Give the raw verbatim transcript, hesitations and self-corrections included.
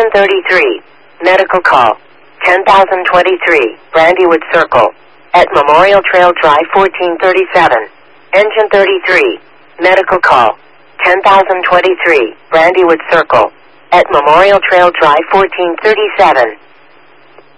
Engine thirty-three, medical call, ten thousand twenty-three, Brandywood Circle, at Memorial Trail Drive fourteen thirty-seven. Engine thirty-three, medical call, ten thousand twenty-three, Brandywood Circle, at Memorial Trail Drive fourteen thirty-seven.